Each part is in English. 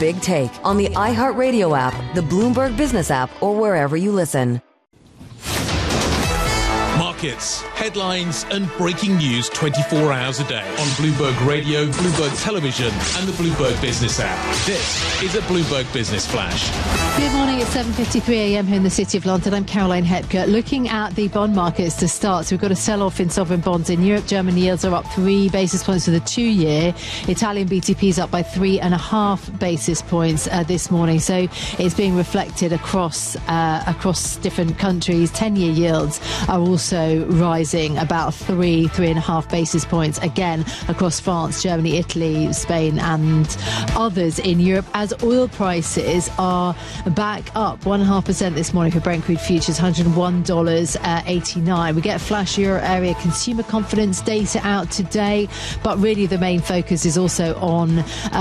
Big Take on the iHeartRadio app, the Bloomberg Business app, or wherever you listen. Markets, headlines and breaking news 24 hours a day on Bloomberg Radio, Bloomberg Television and the Bloomberg Business app. This is a Bloomberg Business Flash. Good morning, it's 7:53am here in the City of London. I'm Caroline Hepker. Looking at the bond markets to start, so we've got a sell-off in sovereign bonds in Europe. German yields are up 3 basis points for the 2-year. Italian BTP is up by 3.5 basis points this morning. So it's being reflected across different countries. 10-year yields are also rising about 3.5 basis points again across France, Germany, Italy, Spain and others in Europe, as oil prices are back up 1.5% this morning for Brent crude futures, $101.89. We get flash euro area consumer confidence data out today, but really the main focus is also on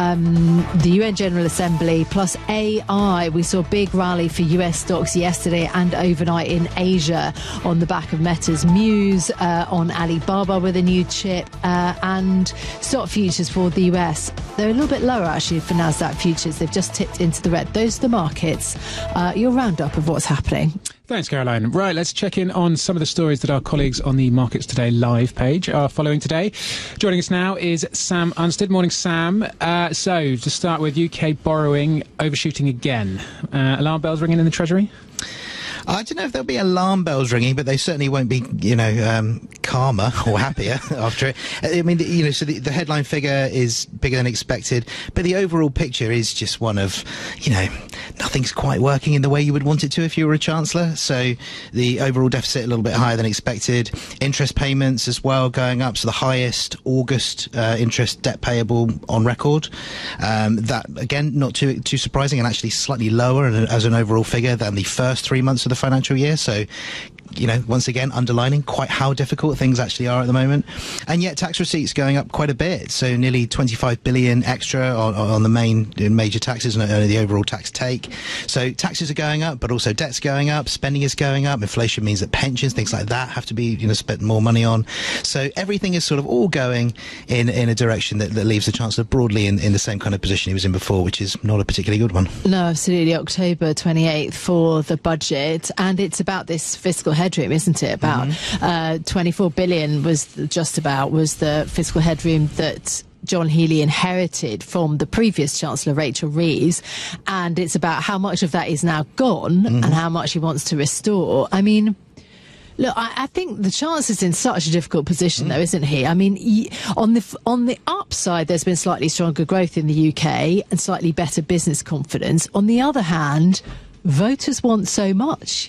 the UN General Assembly plus AI. We saw a big rally for US stocks yesterday and overnight in Asia on the back of Meta's Muse, on Alibaba with a new chip, and stock futures for the US. They're a little bit lower actually for Nasdaq futures. They've just tipped into the red. Those are the markets. Your roundup of what's happening. Thanks, Caroline. Right, let's check in on some of the stories that our colleagues on the Markets Today live page are following today. Joining us now is Sam Unstead. Morning, Sam. So, to start with, UK borrowing overshooting again. Alarm bells ringing in the Treasury? I don't know if there'll be alarm bells ringing, but they certainly won't be, calmer or happier after it. I mean, so the headline figure is bigger than expected, but the overall picture is just one of, nothing's quite working in the way you would want it to if you were a chancellor. So the overall deficit a little bit higher than expected. Interest payments as well going up, so the highest August interest debt payable on record. That again, not too surprising, and actually slightly lower as an overall figure than the first 3 months of the financial year. So, once again, underlining quite how difficult things actually are at the moment. And yet tax receipts going up quite a bit. So nearly 25 billion extra on the major taxes and the overall tax take. So taxes are going up, but also debt's going up, spending is going up. Inflation means that pensions, things like that, have to be, spent more money on. So everything is sort of all going in a direction that leaves the Chancellor broadly in the same kind of position he was in before, which is not a particularly good one. No, absolutely. October 28th for the budget. And it's about this fiscal headroom, isn't it? About 24 billion was the fiscal headroom that John Healey inherited from the previous Chancellor, Rachel Reeves, and it's about how much of that is now gone and how much he wants to restore. I mean, look, I think the Chancellor's in such a difficult position, though, isn't he? I mean, on the upside, there's been slightly stronger growth in the UK and slightly better business confidence. On the other hand, voters want so much.